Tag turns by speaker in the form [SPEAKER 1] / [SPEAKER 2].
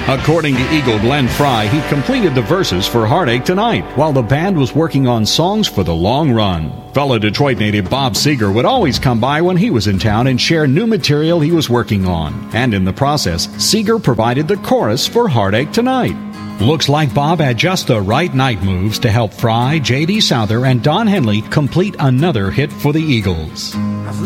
[SPEAKER 1] According to Eagle Glenn Fry, he completed the verses for Heartache Tonight while the band was working on songs for the long run. Fellow Detroit native Bob Seger would always come by when he was in town and share new material he was working on. And in the process, Seger provided the chorus for Heartache Tonight. Looks like Bob had just the right night moves to help Fry, J.D. Souther, and Don Henley complete another hit for the Eagles.